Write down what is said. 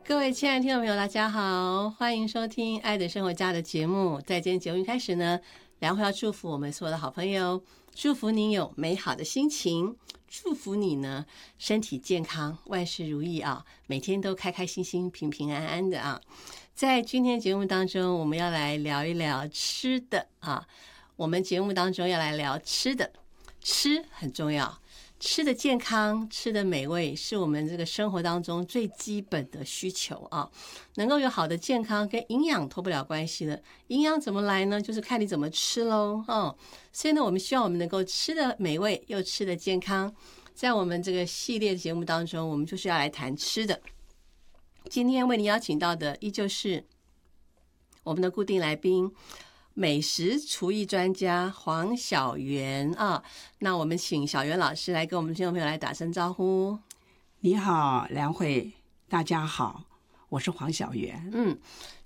各位亲爱的听众朋友，大家好，欢迎收听《爱的生活家》的节目。在今天节目一开始呢，梁慧要祝福我们所有的好朋友，祝福你有美好的心情，祝福你呢身体健康，万事如意啊，每天都开开心心、平平安安的啊。在今天节目当中，我们要来聊一聊吃的啊。我们节目当中要来聊吃的，吃很重要。吃的健康，吃的美味，是我们这个生活当中最基本的需求啊。能够有好的健康跟营养脱不了关系的，营养怎么来呢？就是看你怎么吃喽。所以呢，我们希望我们能够吃的美味又吃的健康。在我们这个系列节目当中，我们就是要来谈吃的。今天为你邀请到的依旧是我们的固定来宾，美食厨艺专家黄小媛啊。那我们请小媛老师来跟我们听众朋友来打声招呼。 你好，梁慧，大家好，我是黄小媛。